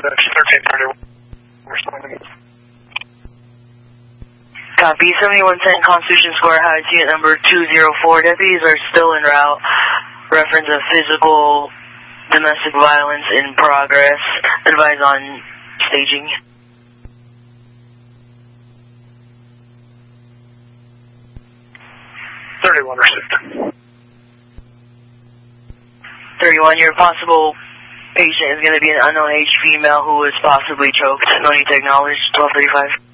that's 1331. Responding. Copy. 7110 Constitution Square Heights, unit number 204. Deputies are still en route. Reference of physical domestic violence in progress. Advise on staging. Received. 31, your possible patient is going to be an unknown age female who is possibly choked. No need to acknowledge. 1235.